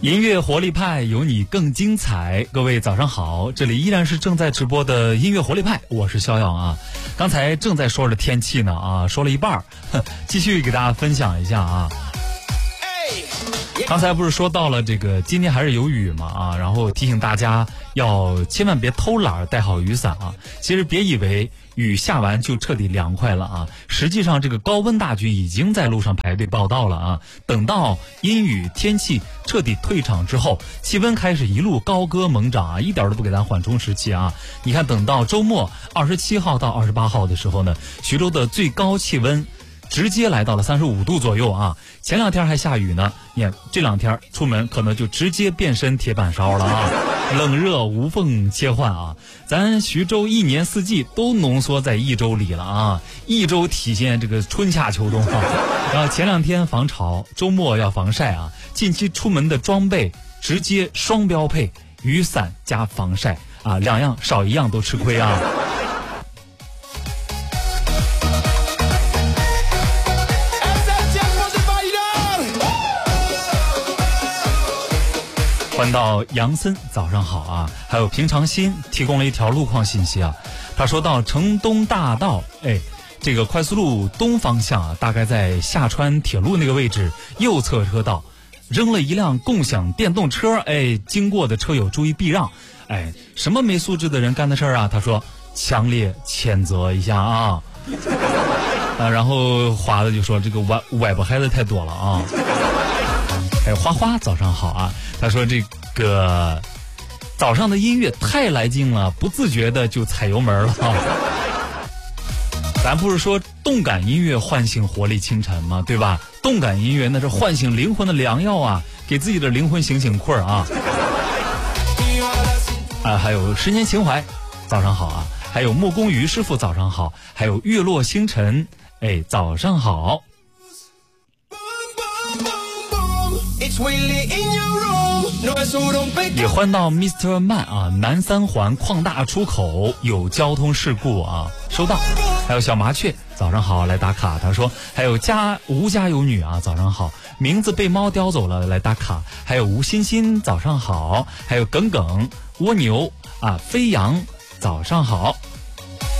音乐活力派有你更精彩，各位早上好，这里依然是正在直播的音乐活力派，我是逍遥啊。刚才正在说着天气呢啊，说了一半继续给大家分享一下啊。刚才不是说到了这个今天还是有雨嘛啊，然后提醒大家要千万别偷懒，带好雨伞啊。其实别以为雨下完就彻底凉快了啊，实际上这个高温大军已经在路上排队报到了啊。等到阴雨天气彻底退场之后，气温开始一路高歌猛涨啊，一点都不给咱缓冲时期啊。你看等到周末27号到28号的时候呢，徐州的最高气温直接来到了35度左右啊！前两天还下雨呢，你看这两天出门可能就直接变身铁板烧了啊！冷热无缝切换啊！咱徐州一年四季都浓缩在一周里了啊！一周体现这个春夏秋冬啊！然后前两天防潮，周末要防晒啊！近期出门的装备直接双标配，雨伞加防晒啊，两样少一样都吃亏啊！欢到杨森，早上好啊！还有平常心提供了一条路况信息啊，他说到城东大道，这个快速路东方向啊，大概在下川铁路那个位置右侧车道，扔了一辆共享电动车，经过的车友注意避让，什么没素质的人干的事儿啊？他说强烈谴责一下啊！然后华子就说这个歪不孩子太多了啊！花花早上好啊！他说这个早上的音乐太来劲了，不自觉的就踩油门了啊！咱不是说动感音乐唤醒活力清晨吗？对吧？动感音乐那是唤醒灵魂的良药啊，给自己的灵魂醒醒困啊！还有10年情怀，早上好啊！还有木工于师傅早上好，还有月落星辰，早上好。也欢到 Mr. Man 啊，南三环矿大出口有交通事故啊，收到。还有小麻雀早上好来打卡，他说还有吴家有女啊，早上好，名字被猫叼走了来打卡。还有吴欣欣早上好，还有耿耿蜗牛啊飞扬早上好。